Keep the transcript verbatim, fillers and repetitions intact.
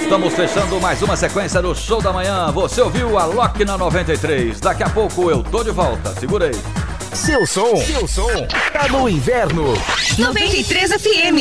Estamos fechando mais uma sequência do Show da Manhã. Você ouviu a Loki na noventa e três. Daqui a pouco eu tô de volta. Segura aí. Seu som, seu som, tá no inverno. noventa e três F M.